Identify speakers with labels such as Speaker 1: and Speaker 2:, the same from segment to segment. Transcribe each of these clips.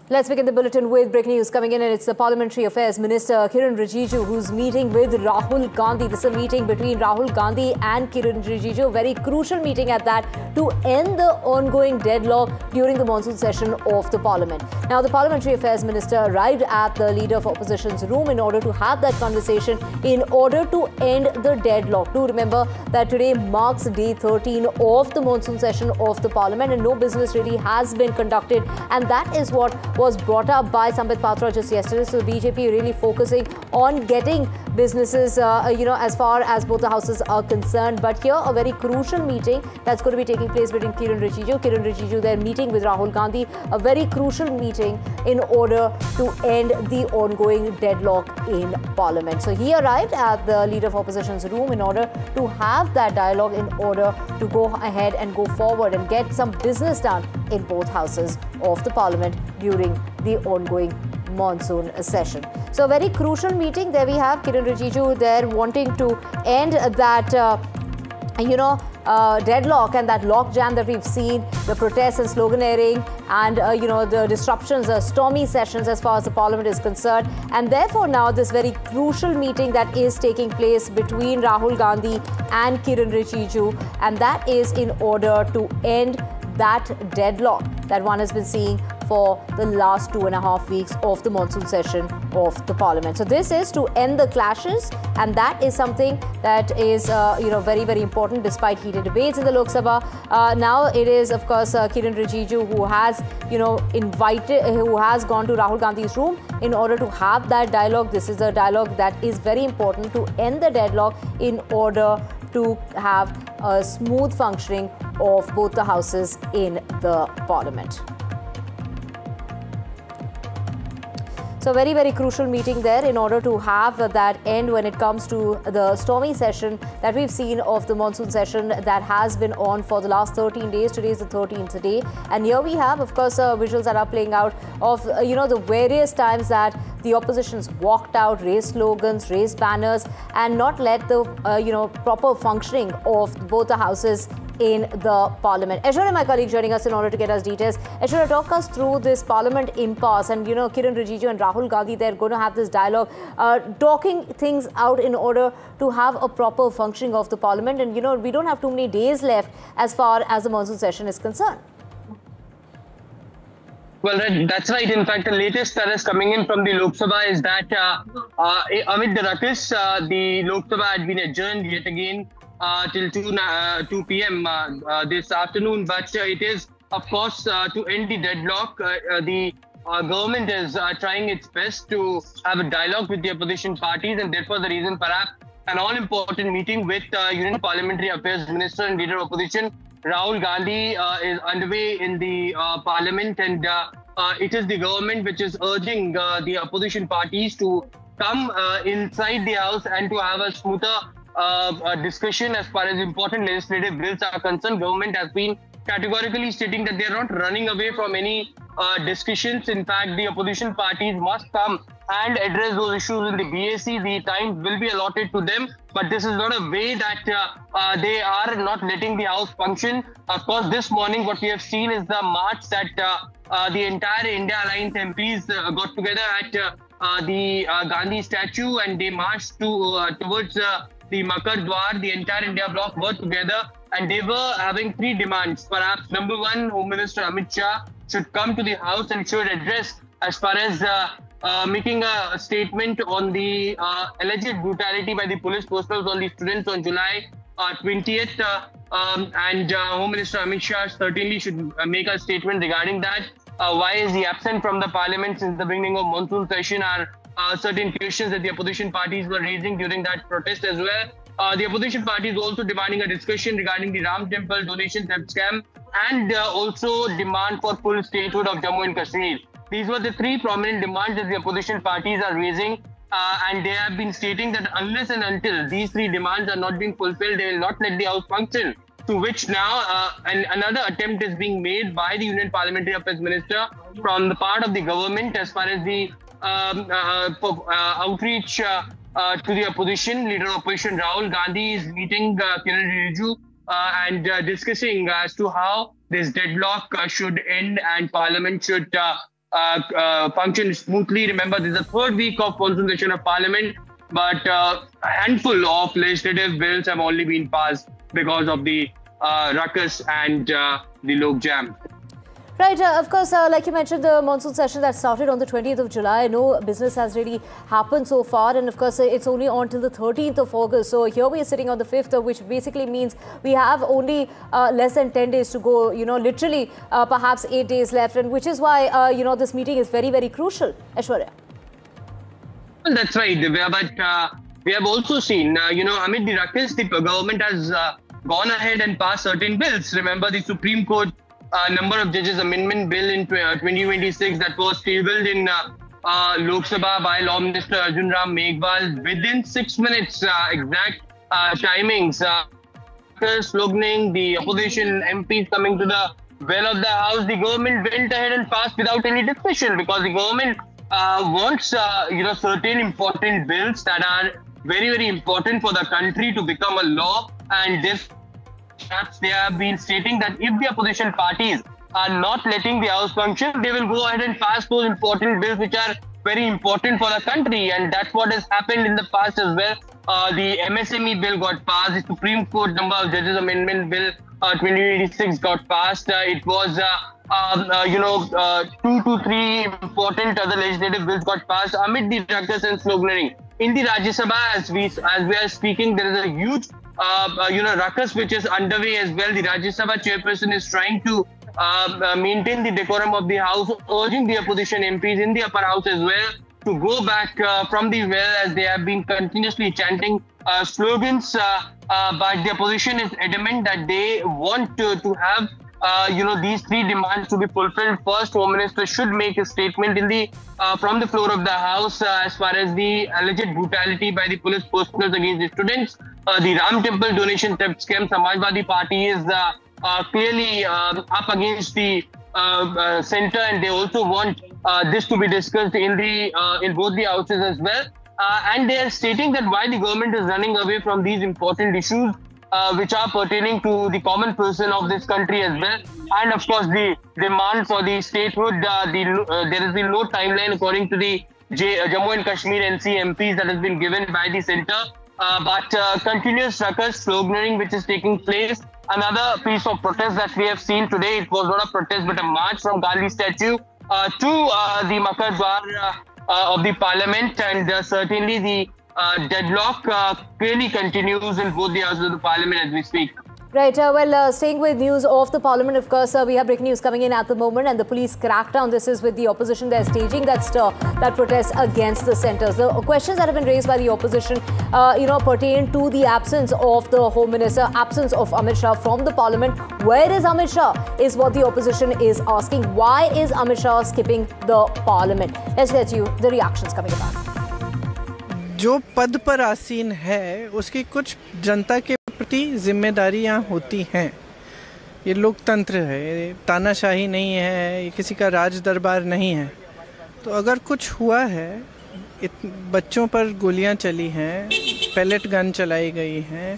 Speaker 1: Let's begin the bulletin with breaking news coming in, and it's the Parliamentary Affairs Minister Kiren Rijiju who's meeting with Rahul Gandhi. This is a meeting between Rahul Gandhi and Kiren Rijiju, a very crucial meeting at that, to end the ongoing deadlock during the monsoon session of the Parliament. Now, the Parliamentary Affairs Minister arrived at the Leader of Opposition's room in order to have that conversation in order to end the deadlock. Do remember that today marks day 13 of the monsoon session of the Parliament, and no business really has been conducted, and that is what was brought up by Sambit Patra just yesterday. So the BJP really focusing on getting businesses, as far as both the houses are concerned. But here, a very crucial meeting that's going to be taking place between Kiren Rijiju, they're meeting with Rahul Gandhi, a very crucial meeting in order to end the ongoing deadlock in Parliament. So he arrived at the Leader of Opposition's room in order to have that dialogue, in order to go ahead and go forward and get some business done in both houses of the Parliament during the ongoing monsoon session. So a very crucial meeting. There we have Kiren Rijiju there wanting to end that deadlock and that logjam that we've seen, the protests and sloganeering and the disruptions, stormy sessions as far as the Parliament is concerned. And therefore now this very crucial meeting that is taking place between Rahul Gandhi and Kiren Rijiju, and that is in order to end that deadlock that one has been seeing for the last 2.5 weeks of the monsoon session of the Parliament. So this is to end the clashes, and that is something that is very, very important despite heated debates in the Lok Sabha. Now it is, of course, Kiren Rijiju who has who has gone to Rahul Gandhi's room in order to have that dialogue. This is a dialogue that is very important to end the deadlock in order to have a smooth functioning of both the houses in the Parliament. So very, very crucial meeting there in order to have that end when it comes to the stormy session that we've seen of the monsoon session that has been on for the last 13 days. Today is the 13th day. And here we have, of course, visuals that are playing out of, the various times that the opposition's walked out, raised slogans, raised banners, and not let the, proper functioning of both the houses in the Parliament. Aishwarya, my colleague, joining us in order to get us details. Aishwarya, talk us through this Parliament impasse, and Kiren Rijiju and Rahul Gandhi, they're going to have this dialogue, talking things out in order to have a proper functioning of the Parliament. And we don't have too many days left as far as the monsoon session is concerned.
Speaker 2: Well, that's right. In fact, the latest that is coming in from the Lok Sabha is that amid the ruckus, the Lok Sabha had been adjourned yet again till 2 p.m. This afternoon. But it is, of course, to end the deadlock. The government is trying its best to have a dialogue with the opposition parties, and therefore the reason perhaps an all-important meeting with Union Parliamentary Affairs Minister and Leader of Opposition Rahul Gandhi is underway in the Parliament, and it is the government which is urging the opposition parties to come inside the House and to have a smoother discussion as far as important legislative bills are concerned. Government has been categorically stating that they are not running away from any discussions. In fact, the opposition parties must come and address those issues in the BAC. The time will be allotted to them, but this is not a way that they are not letting the House function. Of course, this morning what we have seen is the march that the entire India Alliance MPs got together at the Gandhi statue, and they marched towards the Makar Dwar. The entire India bloc were together, and they were having three demands. Perhaps number one, Home Minister Amit Shah should come to the House and should address as far as making a statement on the alleged brutality by the police personnel on the students on July 20th. And Home Minister Amit Shah certainly should make a statement regarding that. Why is he absent from the Parliament since the beginning of monsoon session? Are certain questions that the opposition parties were raising during that protest as well. The opposition parties also demanding a discussion regarding the Ram Temple donation theft scam, and also demand for full statehood of Jammu and Kashmir. These were the three prominent demands that the opposition parties are raising, and they have been stating that unless and until these three demands are not being fulfilled, they will not let the House function. To which now another attempt is being made by the Union Parliamentary Affairs Minister from the part of the government as far as the outreach to the opposition. Leader of Opposition Rahul Gandhi is meeting Kiren Rijiju and discussing as to how this deadlock should end and Parliament should function smoothly. Remember, this is the third week of monsoon session of Parliament, but a handful of legislative bills have only been passed because of the ruckus and the Lok Jam.
Speaker 1: Right, of course, like you mentioned, the monsoon session that started on the 20th of July, no business has really happened so far, and of course it's only on till the 13th of August. So here we are sitting on the 5th, which basically means we have only less than 10 days to go, literally perhaps 8 days left, and which is why, this meeting is very, very crucial. Aishwarya.
Speaker 2: Well, that's right, Divya, but we have also seen, amid the ruckus, the government has gone ahead and passed certain bills. Remember, the Supreme Court number of judges amendment bill in 2026 that was tabled in Lok Sabha by Law Minister Arjun Ram Meghwal within 6 minutes exact timings. Sloganing, the opposition MPs coming to the well of the house, the government went ahead and passed without any discussion because the government wants certain important bills that are very, very important for the country to become a law, and this they have been stating that if the opposition parties are not letting the House function, they will go ahead and pass those important bills which are very important for the country. And that's what has happened in the past as well. The MSME bill got passed. The Supreme Court number of judges amendment bill 2086 got passed. It was 2 to 3 important other legislative bills got passed amid the ruckus and sloganeering. In the Rajya Sabha, as we are speaking, there is a huge ruckus which is underway as well. The Rajya Sabha chairperson is trying to maintain the decorum of the house, urging the opposition MPs in the upper house as well to go back from the well, as they have been continuously chanting slogans. But the opposition is adamant that they want to have these three demands to be fulfilled. First, Home Minister should make a statement in the from the floor of the House as far as the alleged brutality by the police personnel against the students. The Ram Temple donation theft scam, Samajwadi Party is clearly up against the center, and they also want this to be discussed in both the houses as well. And they are stating that why the government is running away from these important issues which are pertaining to the common person of this country as well. And of course, the demand for the statehood, there has been no timeline according to the Jammu and Kashmir NC MPs that has been given by the centre. But continuous ruckus, sloganeering which is taking place. Another piece of protest that we have seen today, it was not a protest but a march from Gandhi statue to the Makar Dwar of the Parliament, and certainly the deadlock clearly continues in both the houses of the Parliament as we speak.
Speaker 1: Right. Staying with news of the Parliament, of course, we have breaking news coming in at the moment, and the police crackdown. This is with the opposition. They're staging that protest against the centres. The questions that have been raised by the opposition, pertain to the absence of the Home Minister, absence of Amit Shah from the Parliament. Where is Amit Shah? Is what the opposition is asking. Why is Amit Shah skipping the Parliament? Let's get you the reactions coming about.
Speaker 3: जो पद पर आसीन है उसकी कुछ जनता के प्रति जिम्मेदारियां होती हैं। ये लोकतंत्र है, तानाशाही नहीं है, ये किसी का राज दरबार नहीं है। तो अगर कुछ हुआ है, बच्चों पर गोलियां चली हैं, पैलेट गन चलाई गई हैं,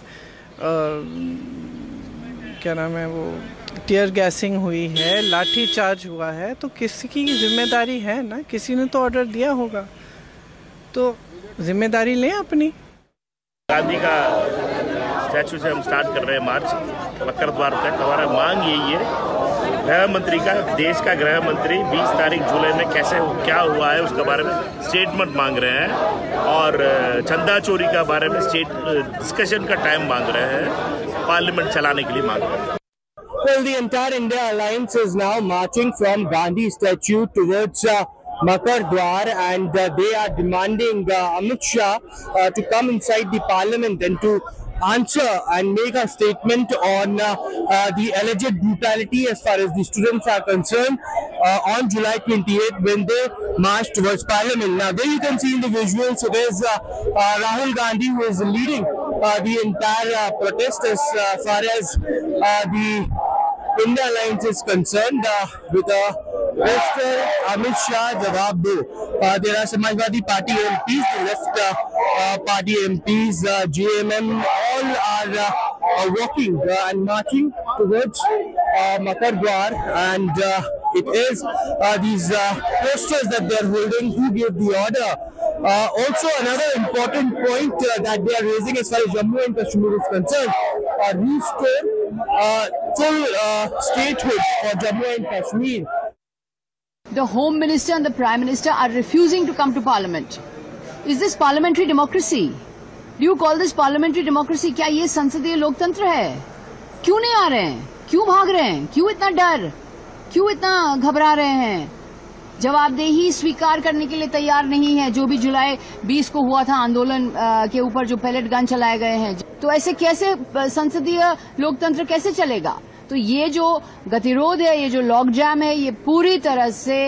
Speaker 3: क्या नाम है वो, टीयर गैसिंग हुई है, लाठी चार्ज हुआ है, तो किसी की जिम्मेदारी है ना, किसी ने तो ऑर्डर दिया होगा, तो जिम्मेदारी लें अपनी।
Speaker 4: गांधी का स्टैचू से हम स्टार्ट कर रहे हैं मार्च मकर द्वार तक। हमारा मांग यही है, गृह मंत्री का, देश का गृह मंत्री 20 तारीख जुलाई में कैसे क्या हुआ है उसके बारे में स्टेटमेंट मांग रहे हैं, और चंदा चोरी का बारे में डिस्कशन का टाइम मांग रहे हैं, पार्लियामेंट चलाने के लिए मांग रहे हैं।
Speaker 5: Well, the entire India Alliance is now marching from Gandhi statue towards Makar Dwar, and they are demanding Amit Shah to come inside the Parliament and to answer and make a statement on the alleged brutality as far as the students are concerned on July 28th when they marched towards Parliament. Now there you can see in the visuals, so there's Rahul Gandhi who is leading the entire protest as far as the India Alliance is concerned, with Mr. Amit Shah Jawab Do. There are Samajwadi Party MPs, the left party MPs, JMM, all are walking and marching towards Makar Dwar, and it is these posters that they are holding. Who gave the order? Also, another important point that they are raising as far as Jammu and Kashmir is concerned, restore full statehood for Jammu and Kashmir.
Speaker 6: The Home Minister and the Prime Minister are refusing to come to Parliament. Is this parliamentary democracy? Do you call this parliamentary democracy? क्या ये संसदीय लोकतंत्र है? क्यों नहीं आ रहे हैं? क्यों भाग रहे हैं? क्यों इतना डर? क्यों इतना घबरा रहे हैं? जवाबदेही स्वीकार करने के लिए तैयार नहीं है। जो भी जुलाई 20 को हुआ था आंदोलन के ऊपर जो पैलेट गन चलाए गए हैं, तो ऐसे कैसे संसदीय लोकतंत्र कैसे चलेगा? तो ये जो गतिरोध है, ये जो लॉक जैम है, ये पूरी तरह से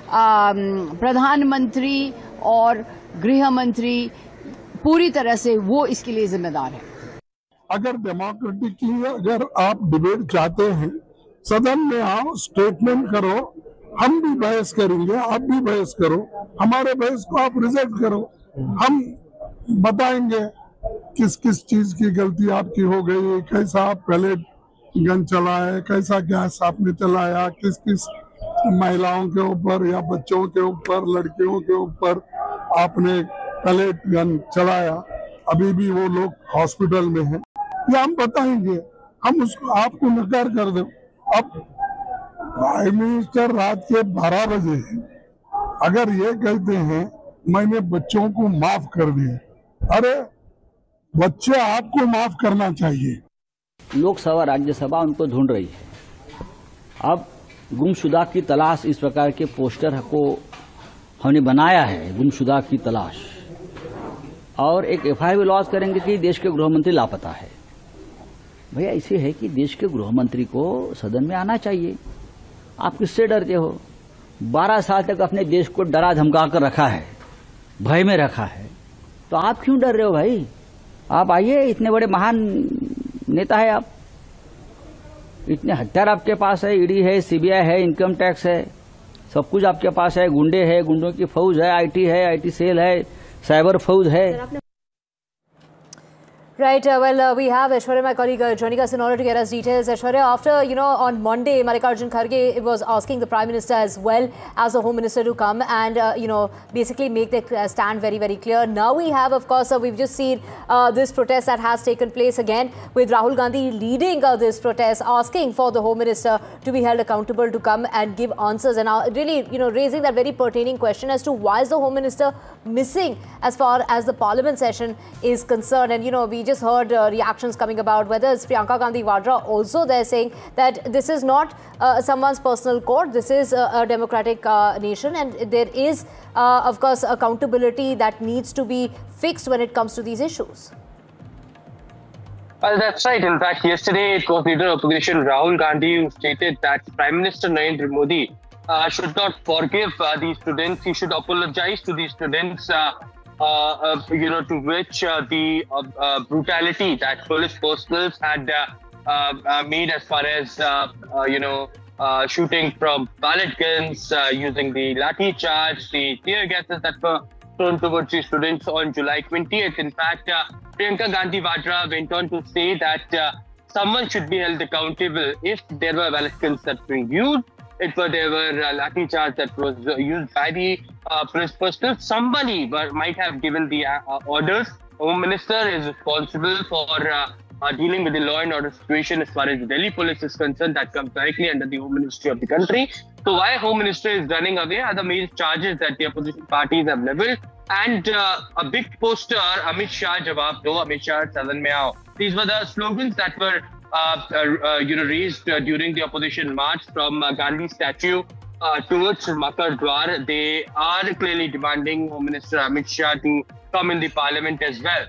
Speaker 6: प्रधानमंत्री और गृह मंत्री पूरी तरह से वो इसके लिए जिम्मेदार है।
Speaker 7: अगर डेमोक्रेटिकली अगर आप डिबेट चाहते हैं, सदन में आओ, स्टेटमेंट करो, हम भी बहस करेंगे, आप भी बहस करो, हमारे बहस को आप रिजेक्ट करो, हम बताएंगे किस किस चीज की गलती आपकी हो गई, कैसा आप पहले गन चलाए, कैसा गैस आपने चलाया, किस किस महिलाओं के ऊपर या बच्चों के ऊपर, लड़कियों के ऊपर आपने पैलेट गन चलाया, अभी भी वो लोग हॉस्पिटल में हैं, ये हम बताएंगे, हम उसको आपको नकार कर दो। अब प्राइम मिनिस्टर रात के 12 बजे अगर ये कहते हैं मैंने बच्चों को माफ कर दिया, अरे बच्चे आपको माफ करना चाहिए।
Speaker 8: लोकसभा राज्यसभा उनको ढूंढ रही है। अब गुमशुदा की तलाश, इस प्रकार के पोस्टर को हमने बनाया है, गुमशुदा की तलाश, और एक एफआईआर भी लॉन्च करेंगे कि देश के गृह मंत्री लापता है। भैया ऐसे है कि देश के गृह मंत्री को सदन में आना चाहिए। आप किससे डरते हो? 12 साल तक अपने देश को डरा धमका कर रखा है, भय में रखा है, तो आप क्यों डर रहे हो भाई? आप आइए, इतने बड़े महान नेता है आप, इतने हथियार आपके पास है, ईडी है, सीबीआई है, इनकम टैक्स है, सब कुछ आपके पास है, गुंडे है, गुंडों की फौज है, आईटी सेल है, साइबर फौज है।
Speaker 1: Right, we have Aishwarya, my colleague, joining us in order to get us details. Aishwarya, after, on Monday, Mallikarjun Kharge was asking the Prime Minister as well as the Home Minister to come and, basically make their stand very, very clear. Now we have, of course, we've just seen this protest that has taken place again with Rahul Gandhi leading this protest, asking for the Home Minister to be held accountable to come and give answers, and really, raising that very pertaining question as to why is the Home Minister missing as far as the Parliament session is concerned. And, we just heard reactions coming about whether it's Priyanka Gandhi Vadra also they're saying that this is not someone's personal court, this is a democratic nation, and there is of course accountability that needs to be fixed when it comes to these issues.
Speaker 2: Well, that's right. In fact, yesterday it was Leader of Opposition Rahul Gandhi who stated that Prime Minister Narendra Modi should not forgive these students. He should apologize to these students to which the brutality that police personnel had made as far as, shooting from pellet guns, using the lathi charge, the tear gases that were thrown towards the students on July 20th. In fact, Priyanka Gandhi Vadra went on to say that someone should be held accountable if there were pellet guns that were used. There were lathi charge that was used by the police personnel. Somebody might have given the orders. Home Minister is responsible for dealing with the law and order situation as far as the Delhi police is concerned. That comes directly under the Home Ministry of the country. So why Home Minister is running away are the main charges that the opposition parties have leveled. And a big poster, Amit Shah Jawab Do, Amit Shah Sadan Mein Aao. These were the slogans that were raised during the opposition march from Gandhi statue towards Makar Dwar. They are clearly demanding Home Minister Amit Shah to come in the parliament as well.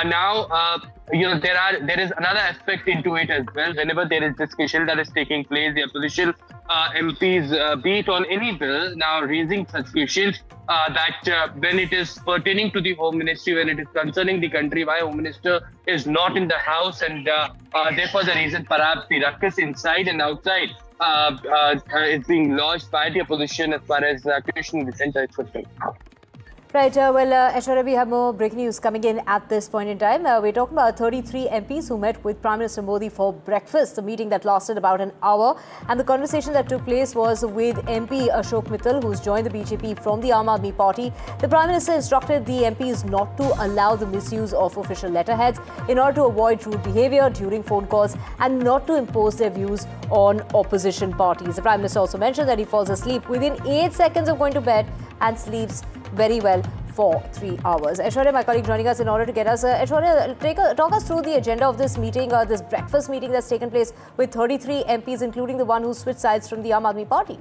Speaker 2: There is another aspect into it as well. Whenever there is discussion that is taking place, the opposition MPs, be it on any bill, now raising such questions that when it is pertaining to the Home Ministry, when it is concerning the country, why Home Minister is not in the house, and therefore the reason perhaps the ruckus inside and outside is being lodged by the opposition as far as question is concerned.
Speaker 1: Right, Aishwarya, we have more breaking news coming in at this point in time. We're talking about 33 MPs who met with Prime Minister Modi for breakfast, a meeting that lasted about an hour. And the conversation that took place was with MP Ashok Mittal, who's joined the BJP from the Aam Aadmi Party. The Prime Minister instructed the MPs not to allow the misuse of official letterheads in order to avoid rude behaviour during phone calls and not to impose their views on opposition parties. The Prime Minister also mentioned that he falls asleep within 8 seconds of going to bed and sleeps very well for 3 hours. Aishwarya, my colleague, joining us in order to get us. Aishwarya, talk us through the agenda of this meeting, this breakfast meeting that's taken place with 33 MPs, including the one who switched sides from the Aam Aadmi Party.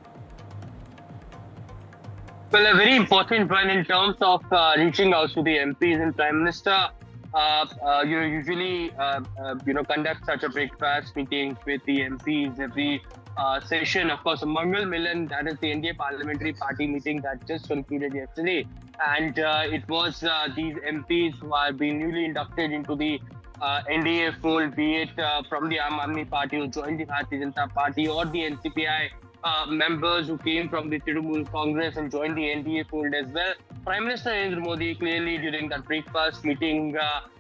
Speaker 2: Well, a very important one in terms of reaching out to the MPs. And Prime Minister, usually conduct such a breakfast meeting with the MPs every session. Of course, Mangal Milan, that is the NDA Parliamentary Party meeting that just concluded yesterday. And it was these MPs who are being newly inducted into the NDA fold, be it from the Aam Aadmi Party who joined the Bharatiya Janata Party, or the NCPI members who came from the Trinamool Congress and joined the NDA fold as well. Prime Minister Narendra Modi clearly during that breakfast meeting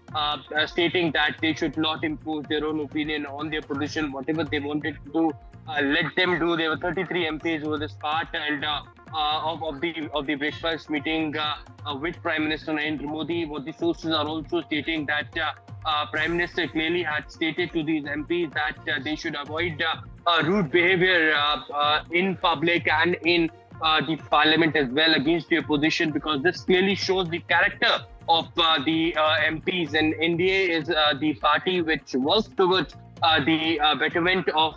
Speaker 2: stating that they should not impose their own opinion on their position. Whatever they wanted to do, let them do. There were 33 MPs who were this part and of the breakfast meeting with Prime Minister Narendra Modi. What the sources are also stating that Prime Minister clearly had stated to these MPs that they should avoid rude behavior in public and in the parliament as well against the opposition, because this clearly shows the character of the MPs. And NDA is the party which works towards the betterment of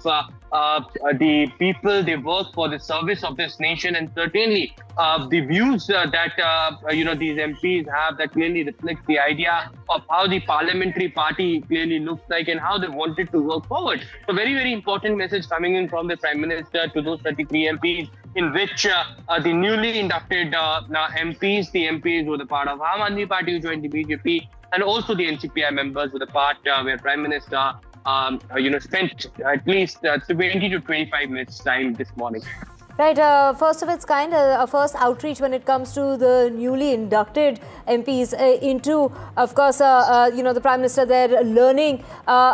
Speaker 2: the people. They work for the service of this nation, and certainly the views that these MPs have, that clearly reflects the idea of how the parliamentary party clearly looks like and how they wanted to work forward. So very, very important message coming in from the Prime Minister to those 33 MPs, in which the newly inducted MPs, the MPs were the part of Aam Aadmi Party who joined the BJP, and also the NCPI members were the part where Prime Minister spent at least 20 to 25 minutes time this morning.
Speaker 1: Right, first of its kind, a first outreach when it comes to the newly inducted MPs into, of course, the Prime Minister there, learning,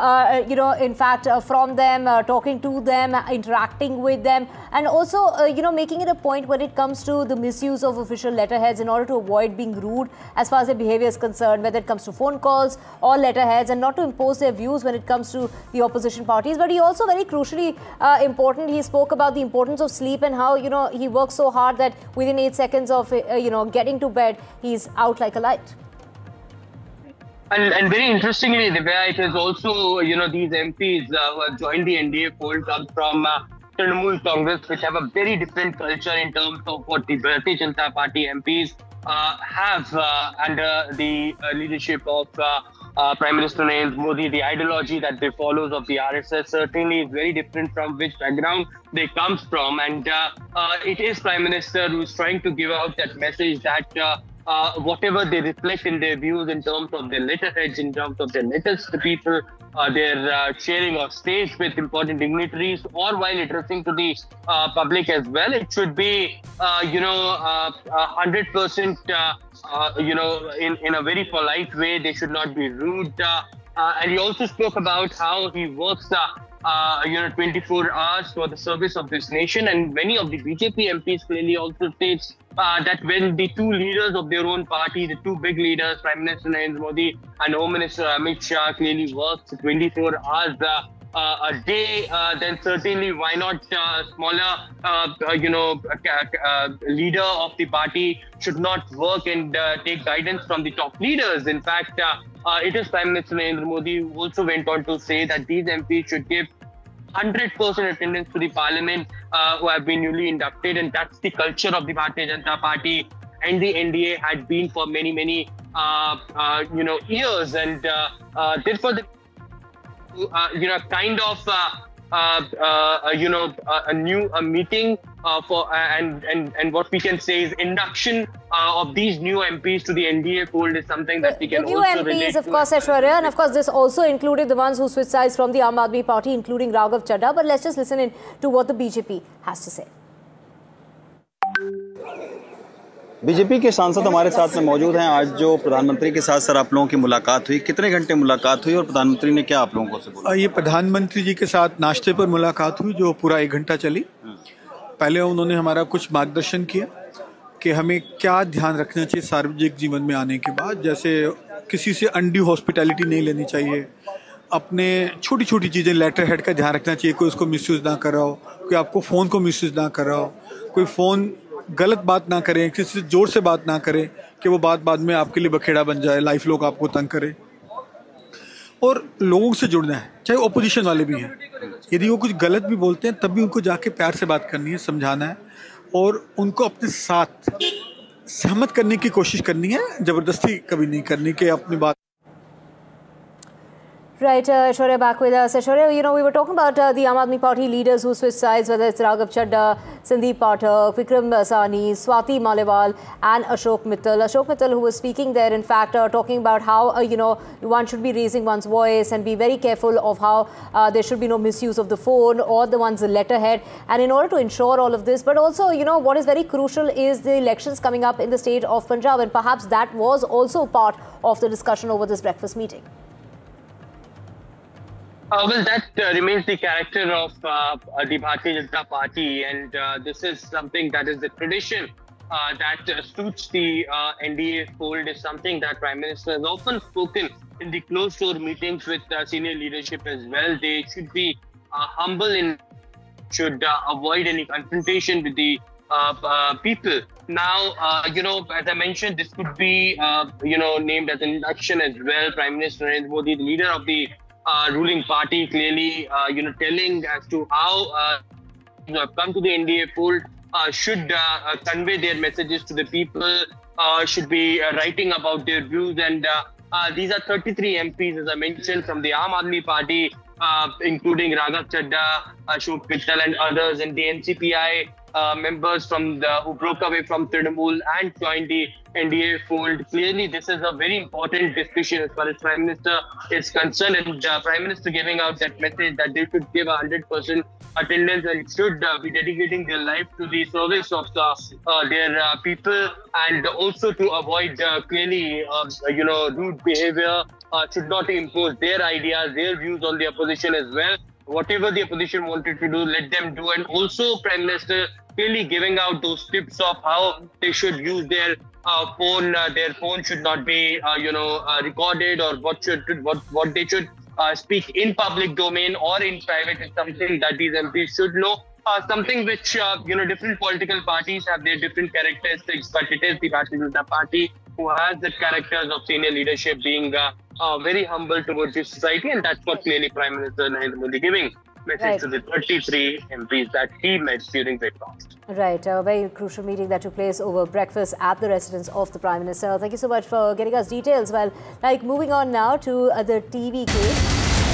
Speaker 1: in fact, from them, talking to them, interacting with them, and also, making it a point when it comes to the misuse of official letterheads in order to avoid being rude as far as their behavior is concerned, whether it comes to phone calls or letterheads, and not to impose their views when it comes to the opposition parties. But he also, very crucially important, he spoke about the importance of sleep and how, he works so hard that within 8 seconds of, getting to bed, he's out like a light.
Speaker 2: And very interestingly, Divya, it is also, these MPs who have joined the NDA fold come from Trinamool Congress, which have a very different culture in terms of what the Bharatiya Janata Party MPs have under the leadership of Prime Minister Narendra Modi. The ideology that they follow of the RSS certainly is very different from which background they come from. And it is Prime Minister who is trying to give out that message that whatever they reflect in their views in terms of their letterheads, in terms of their letters to people, their sharing of stage with important dignitaries, or while addressing to the public as well, it should be 100% in a very polite way. They should not be rude. And he also spoke about how he works 24 hours for the service of this nation. And many of the BJP MPs clearly also states that when the two leaders of their own party, the two big leaders, Prime Minister Narendra Modi and Home Minister Amit Shah, clearly works 24 hours a day, then certainly why not smaller, leader of the party should not work and take guidance from the top leaders. In fact, it is Prime Minister Narendra Modi who also went on to say that these MPs should give 100% attendance to the parliament who have been newly inducted, and that's the culture of the Bharatiya Janata Party and the NDA had been for many, many years, and therefore the a meeting for and what we can say is induction of these new MPs to the NDA fold is something that we can
Speaker 1: also
Speaker 2: relate to.
Speaker 1: The new MPs, of course, Aishwarya, and of course this also included the ones who switched sides from the Aam Aadmi Party, including Raghav Chadha. But let's just listen in to what the BJP has to say.
Speaker 9: BJP के सांसद हमारे साथ में मौजूद हैं। आज जो प्रधानमंत्री के साथ सर आप लोगों की मुलाकात हुई, कितने घंटे मुलाकात हुई और प्रधानमंत्री ने क्या आप लोगों से बोला?
Speaker 10: ये प्रधानमंत्री जी के साथ नाश्ते पर मुलाकात हुई जो पूरा 1 घंटा चली। पहले उन्होंने हमारा कुछ मार्गदर्शन किया कि हमें क्या ध्यान रखना चाहिए सार्वजनिक जीवन में आने के बाद, जैसे किसी से अनड्यू हॉस्पिटैलिटी नहीं लेनी चाहिए, अपने छोटी छोटी चीज़ें लेटर हेड का ध्यान रखना चाहिए, कोई उसको मिसयूज़ ना कर रहा हो, कोई आपको फ़ोन को मिसयूज़ ना कर रहा हो, कोई फ़ोन गलत बात ना करें, किसी से जोर से बात ना करें कि वो बात बाद में आपके लिए बखेड़ा बन जाए, लाइफ लोग आपको तंग करें। और लोगों से जुड़ना है, चाहे ओपोजिशन वाले भी हैं, यदि वो कुछ गलत भी बोलते हैं तब भी उनको जाके प्यार से बात करनी है, समझाना है और उनको अपने साथ सहमत करने की कोशिश करनी है, ज़बरदस्ती कभी नहीं करनी कि अपनी बात।
Speaker 1: Right, Aishwarya back with us. Aishwarya, you know, we were talking about the Aam Aadmi Party leaders who switched sides, whether it's Raghav Chadha, Sandeep Pathak, Vikram Sahni, Swati Maliwal and Ashok Mittal. Ashok Mittal, who was speaking there, in fact, talking about how, you know, one should be raising one's voice and be very careful of how there should be no misuse of the phone or the one's letterhead. And in order to ensure all of this, but also, you know, what is very crucial is the elections coming up in the state of Punjab, and perhaps that was also part of the discussion over this breakfast meeting.
Speaker 2: Well, that remains the character of the Bharatiya Janata Party, and this is something that is the tradition that suits the NDA fold, is something that Prime Minister has often spoken in the closed-door meetings with senior leadership as well. They should be humble and should avoid any confrontation with the people. Now, you know, as I mentioned, this could be, you know, named as an induction as well. Prime Minister Narendra Modi, the leader of the ruling party, clearly, you know, telling as to how you know, come to the NDA fold, should convey their messages to the people, should be writing about their views. And these are 33 MPs, as I mentioned, from the Aam Aadmi Party, including Raghav Chadha, Ashok Mittal and others, and the NCPI members from who broke away from Trinamool and joined the NDA fold. Clearly, this is a very important discussion as far as Prime Minister is concerned, and Prime Minister giving out that message that they should give 100% attendance and should be dedicating their life to the service of their people, and also to avoid clearly, you know, rude behavior, should not impose their ideas, their views on the opposition as well. Whatever the opposition wanted to do, let them do. And also Prime Minister clearly giving out those tips of how they should use their phone. Their phone should not be, you know, recorded, or what they should speak in public domain or in private is something that these MPs should know. Something which, you know, different political parties have their different characteristics, but it is the Bharatiya Janata Party who has the characters of senior leadership, being very humble towards the society, and that's what clearly Prime Minister Narendra Modi giving message to the 33 MPs that he met during breakfast.
Speaker 1: Right, a very crucial meeting that took place over breakfast at the residence of the Prime Minister. Thank you so much for getting us details. Well, like moving on now to the TV case.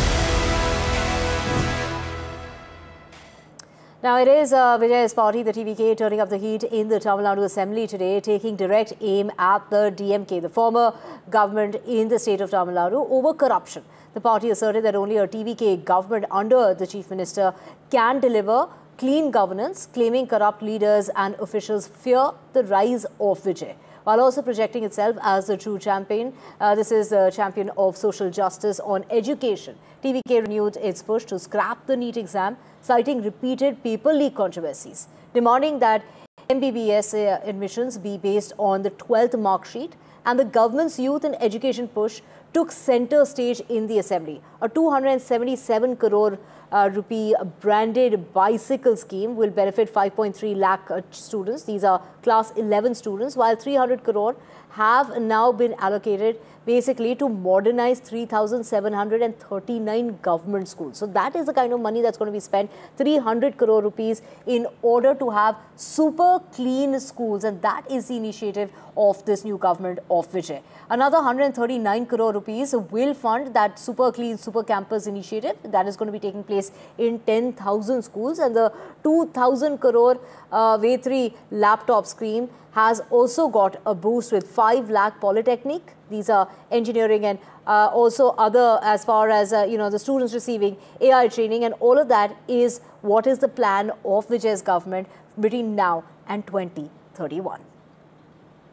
Speaker 1: Now, it is Vijay's party, the TVK, turning up the heat in the Tamil Nadu Assembly today, taking direct aim at the DMK, the former government in the state of Tamil Nadu, over corruption. The party asserted that only a TVK government under the Chief Minister can deliver clean governance, claiming corrupt leaders and officials fear the rise of Vijay, while also projecting itself as the true champion. This is the champion of social justice on education. TVK renewed its push to scrap the NEET exam, citing repeated paper leak controversies, demanding that MBBS admissions be based on the 12th mark sheet, and the government's youth and education push took center stage in the assembly. A 277 crore rupee branded bicycle scheme will benefit 5.3 lakh students. These are class 11 students, while 300 crore have now been allocated basically to modernize 3,739 government schools. So that is the kind of money that's going to be spent, 300 crore rupees, in order to have super clean schools. And that is the initiative of this new government of Vijay. Another 139 crore rupees will fund that super clean, super campus initiative that is going to be taking place in 10,000 schools. And the 2,000 crore V3 laptop scheme has also got a boost with 5 lakh polytechnic. These are engineering and also other, as far as, you know, the students receiving AI training, and all of that is what is the plan of Vijay's government between now and 2031.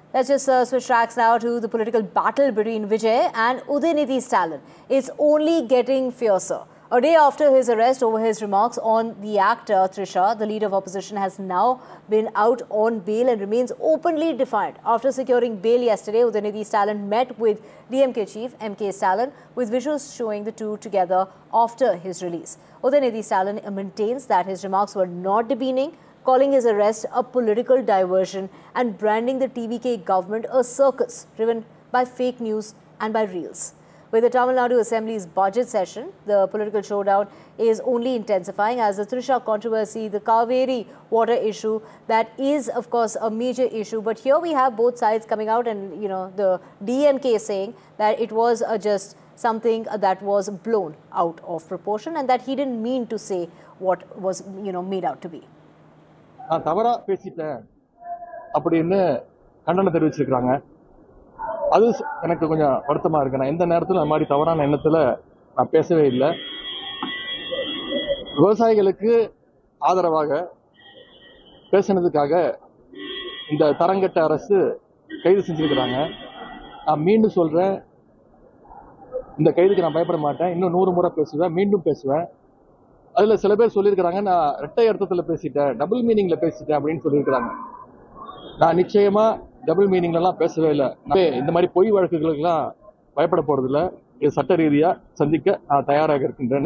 Speaker 1: Let's just switch tracks now to the political battle between Vijay and Udaynidhi Stalin. It's only getting fiercer. A day after his arrest over his remarks on the actor Trisha, the leader of opposition has now been out on bail and remains openly defiant. After securing bail yesterday, Udaynidhi Stalin met with DMK chief MK Stalin, with visuals showing the two together after his release. Udaynidhi Stalin maintains that his remarks were not demeaning, calling his arrest a political diversion and branding the TVK government a circus driven by fake news and by reels. With the Tamil Nadu Assembly's budget session, the political showdown is only intensifying as the Trisha controversy, the Kaveri water issue, that is, of course, a major issue. But here we have both sides coming out and, the DMK saying that it was just something that was blown out of proportion and that he didn't mean to say what was, made out to be.
Speaker 11: நான் தவறா பேசிட்டேன் அப்படின்னு கண்டனம் தெரிவிச்சிருக்காங்க. அது எனக்கு கொஞ்சம் வருத்தமா இருக்கு. நான் எந்த நேரத்துல அந்த மாதிரி தவறான எண்ணத்துல நான் பேசவே இல்லை. விவசாயிகளுக்கு ஆதரவாக பேசினதுக்காக இந்த தரங்கட்ட அரசு கைது செஞ்சிருக்கிறாங்க. நான் மீண்டும் சொல்றேன், இந்த கைதுக்கு நான் பயப்பட மாட்டேன். இன்னும் 100 முறை பேசுவேன், மீண்டும் பேசுவேன். அதுல சில பேர் சொல்லியிருக்கிறாங்க, நான் இரட்டை அர்த்தத்துல பேசிட்டேன், டபுள் மீனிங்ல பேசிட்டேன் அப்படின்னு சொல்லியிருக்கிறாங்க. நான் நிச்சயமா டபுள் மீனிங்ல எல்லாம் பேசவே இல்லை. இந்த மாதிரி பொய் வழக்குகளுக்கெல்லாம் பயப்பட போறது இல்ல. இது சட்ட ரீதியா சந்திக்க நான் தயாராக இருக்கின்றேன்.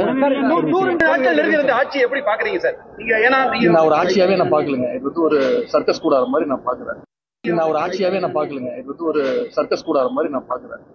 Speaker 11: நான் ஒரு ஆட்சியாவே நான் பாக்கலங்க. இது வந்து ஒரு சர்க்கஸ் கூடாத மாதிரி நான் பாக்குறேன். நான் ஒரு ஆட்சியாவே நான் பாக்கலங்க. இது வந்து ஒரு சர்க்கஸ் கூடாத மாதிரி நான் பாக்குறேன்.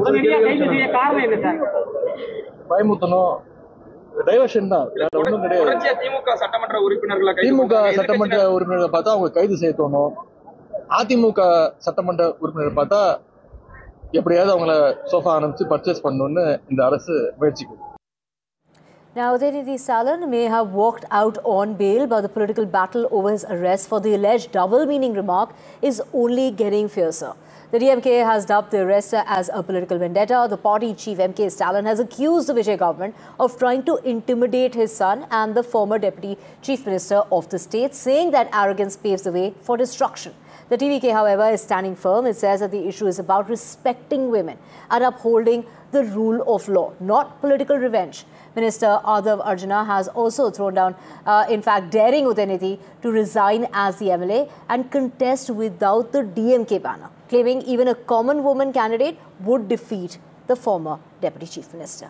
Speaker 11: பயமுத்தணும், டைவர்ஷன் தான், வேற ஒன்றும் கிடையாது. திமுக சட்டமன்ற உறுப்பினர்களை பார்த்தா அவங்க கைது செய்ய தோணும். அதிமுக சட்டமன்ற உறுப்பினர் பார்த்தா எப்படியாவது அவங்கள சோஃபா ஆரம்பிச்சு பர்ச்சேஸ் பண்ணணும்னு இந்த அரசு முயற்சிக்குது.
Speaker 1: Now, Udaynidhi Stalin may have walked out on bail, but the political battle over his arrest for the alleged double-meaning remark is only getting fiercer. The DMK has dubbed the arrest as a political vendetta. The party chief MK Stalin has accused the Vijay government of trying to intimidate his son and the former deputy chief minister of the state, saying that arrogance paves the way for destruction. The TVK, however, is standing firm. It says that the issue is about respecting women and upholding the rule of law, not political revenge. Minister Adhav Arjuna has also thrown down, in fact, daring Udaynidhi to resign as the MLA and contest without the DMK banner, claiming even a common woman candidate would defeat the former deputy chief minister.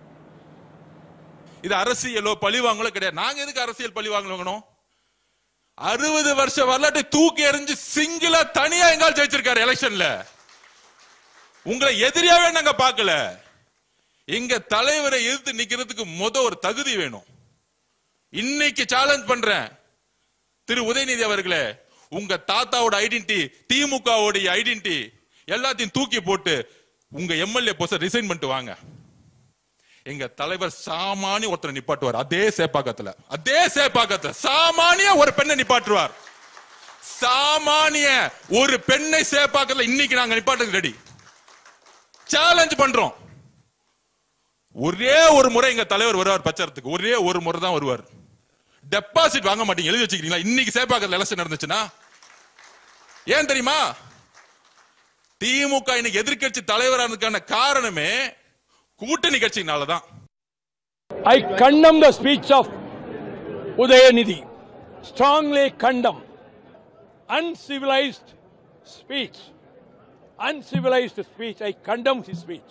Speaker 12: இது அரசியலோ பழிவாங்கலோ கிடையாது. நாங்க எதுக்கு அரசியல் பழிவாங்கணும்? 60 வருஷ வரலாற்றை தூக்கி எறிஞ்சு சிங்கிளா தனியா எங்கால் ஜெயிச்சிருக்காரு எலெக்ஷன்ல. உங்களை எதிரியாவே நாங்க பார்க்கல. எங்க தலைவரை எதிர்த்து நிக்கிறதுக்கு ஒரு தகுதி வேணும். இன்னைக்கு சேலஞ்ச் பண்றேன் திரு உதயநிதி அவர்களே, உங்க தாத்தாவோட ஐடென்டிட்டி, திமுகவோட ஐடென்டிட்டி எல்லாத்தையும் தூக்கி போட்டு உங்க எம்எல்ஏ போஸ்ட் ரிசைன் பண்ணிட்டு வாங்க. எங்க தலைவர் சாமானிய ஒருத்தரை நிப்பாட்டுவார். அதே சேப்பாக்கத்துல சாமானிய ஒரு பெண்ணை நிப்பாட்டுவார். சாமானிய ஒரு பெண்ணை சேப்பாக்கத்துல இன்னைக்கு நாங்க நிப்பாட்டுக்கு ரெடி. சேலஞ்ச் பண்றோம். ஒரே ஒரு முறை எங்க தலைவர் வருவார் பிரச்சாரத்துக்கு, ஒரே ஒரு முறை தான் வருவார். டெபாசிட் வாங்க மாட்டீங்க, எழுதி வச்சுக்கிறீங்களா? இன்னைக்கு சேப்பாக்கத்துல எலெக்ஷன் நடந்துச்சுன்னா ஏன் தெரியுமா? திமுக இன்னைக்கு எதிர்க்கட்சி தலைவரானதுக்கான காரணமே கூட்டணி கட்சியினாலதான்.
Speaker 13: I condemn the speech of Udayanidhi. Strongly condemn. Uncivilized speech. I condemn his speech.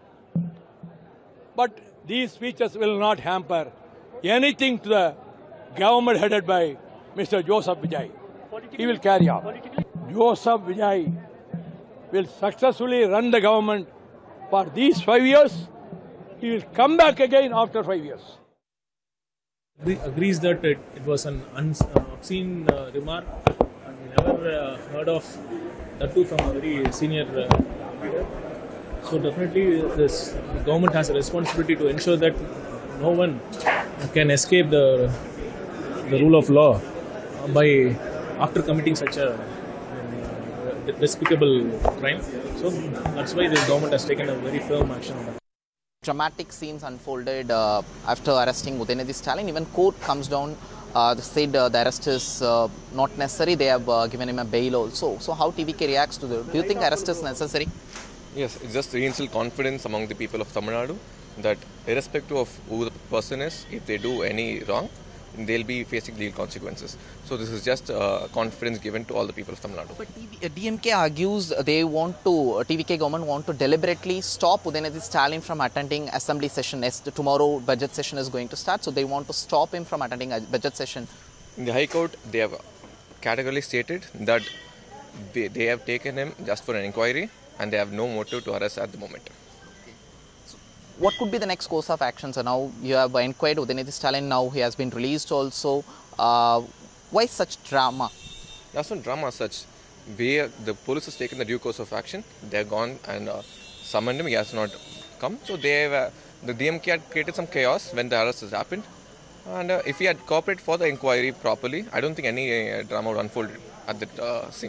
Speaker 13: But these speeches will not hamper anything to the government headed by Mr. Joseph Vijay. He will carry on. Joseph Vijay will successfully run the government for these 5 years. He will come back again after 5 years.
Speaker 14: He agrees that it was an obscene remark and we never heard of that too from a very senior leader. So definitely the government has a responsibility to ensure that no one can escape the rule of law by after committing such a despicable crime. So that's why the government has taken a very firm action on that.
Speaker 15: Dramatic scenes unfolded after arresting Udaynidhi Stalin. Even court comes down They said the arrest is not necessary. They have given him a bail also. So how TVK reacts to that? Do you think arrest is necessary?
Speaker 16: Yes, it just reinstilled confidence among the people of Tamil Nadu that irrespective of who the person is, if they do any wrong, they'll be facing legal consequences. So this is just confidence given to all the people of Tamil Nadu.
Speaker 15: But DMK argues TVK government want to deliberately stop Udayanidhi Stalin from attending assembly session. Tomorrow budget session is going to start, so they want to stop him from attending a budget session.
Speaker 16: In the High Court, they have categorically stated that they have taken him just for an inquiry and they have no motive to arrest at the moment.
Speaker 15: What could be the next course of action? So now you have inquired Udayanidhi Stalin, now he has been released also. Why such drama?
Speaker 16: That's not drama as such. The police has taken the due course of action. They have gone and summoned him. He has not come. So they have, the DMK had created some chaos when the arrest has happened. And if he had cooperated for the inquiry properly, I don't think any drama would unfold at the scene.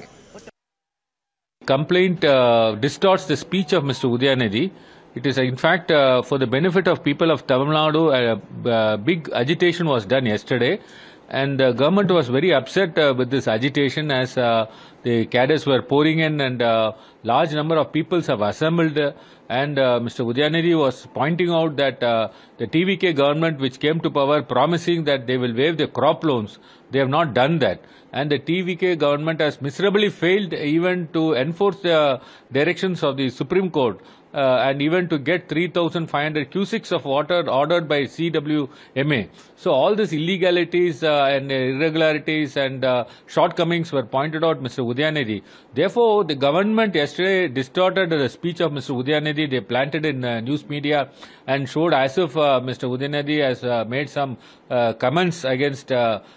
Speaker 17: Complaint distorts the speech of Mr. Udayanidhi. It is in fact for the benefit of people of Tamil Nadu, big agitation was done yesterday and the government was very upset with this agitation as the cadres were pouring in and large number of people have assembled and Mr. Udayanidhi was pointing out that the TVK government which came to power promising that they will waive the crop loans, they have not done that. And the TVK government has miserably failed even to enforce the directions of the Supreme Court and even to get 3,500 cusics of water ordered by CWMA. So all these illegalities and irregularities and shortcomings were pointed out Mr. Udayanidhi. Therefore, the government yesterday distorted the speech of Mr. Udayanidhi. They planted in news media and showed as if Mr. Udayanidhi has made some comments against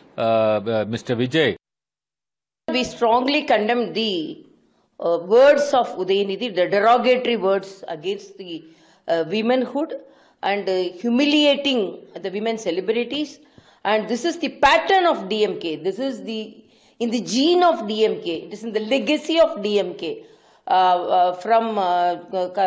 Speaker 17: Mr. Vijay.
Speaker 18: We strongly condemn the words of Udayanidhi, the derogatory words against the womanhood and humiliating the women celebrities. And this is the pattern of DMK. This is in the gene of DMK. It is in the legacy of DMK from